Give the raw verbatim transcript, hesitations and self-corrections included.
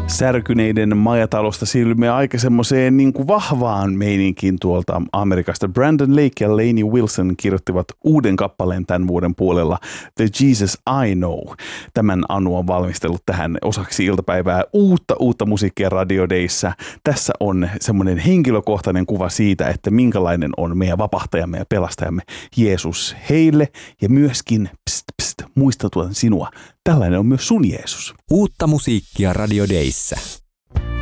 Särkyneiden majatalosta siirrymme aika semmoiseen niin kuin vahvaan meininkiin tuolta Amerikasta. Brandon Lake ja Lainey Wilson kirjoittivat uuden kappaleen tämän vuoden puolella, The Jesus I Know. Tämän Anu on valmistellut tähän osaksi iltapäivää uutta, uutta musiikkia Radio Dayssä. Tässä on semmoinen henkilökohtainen kuva siitä, että minkälainen on meidän vapahtajamme ja pelastajamme Jeesus heille ja myöskin, pst, pst, muistutan sinua, tällainen on myös sun Jeesus. Uutta musiikkia Radio Dayssä.